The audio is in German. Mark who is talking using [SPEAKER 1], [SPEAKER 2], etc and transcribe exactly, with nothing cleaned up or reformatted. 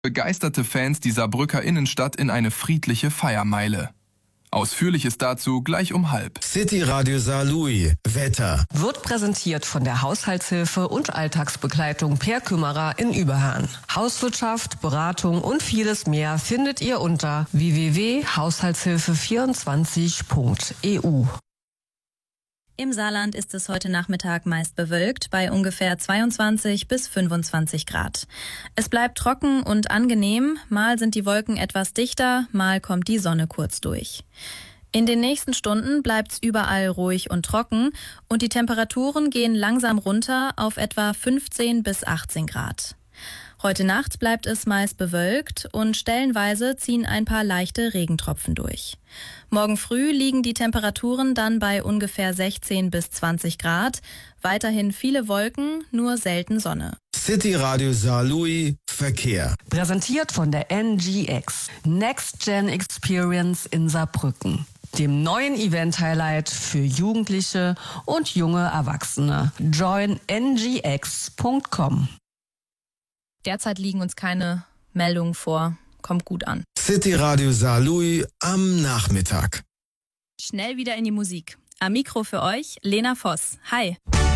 [SPEAKER 1] Begeisterte Fans die Saarbrücker Innenstadt in eine friedliche Feiermeile. Ausführliches dazu gleich um halb.
[SPEAKER 2] City Radio Saarlouis. Wetter.
[SPEAKER 3] Wird präsentiert von der Haushaltshilfe und Alltagsbegleitung Per Kümmerer in Überhahn. Hauswirtschaft, Beratung und vieles mehr findet ihr unter w w w punkt haushaltshilfe vierundzwanzig punkt e u.
[SPEAKER 4] Im Saarland ist es heute Nachmittag meist bewölkt bei ungefähr zweiundzwanzig bis fünfundzwanzig Grad. Es bleibt trocken und angenehm, mal sind die Wolken etwas dichter, mal kommt die Sonne kurz durch. In den nächsten Stunden bleibt's überall ruhig und trocken und die Temperaturen gehen langsam runter auf etwa fünfzehn bis achtzehn Grad. Heute Nacht bleibt es meist bewölkt und stellenweise ziehen ein paar leichte Regentropfen durch. Morgen früh liegen die Temperaturen dann bei ungefähr sechzehn bis zwanzig Grad. Weiterhin viele Wolken, nur selten Sonne.
[SPEAKER 2] City Radio Saarlouis Verkehr.
[SPEAKER 3] Präsentiert von der N G X. Next Gen Experience in Saarbrücken. Dem neuen Event-Highlight für Jugendliche und junge Erwachsene. join n g x punkt com.
[SPEAKER 4] Derzeit liegen uns keine Meldungen vor. Kommt gut an.
[SPEAKER 2] City Radio Saarlouis am Nachmittag.
[SPEAKER 4] Schnell wieder in die Musik. Am Mikro für euch Lena Voss. Hi.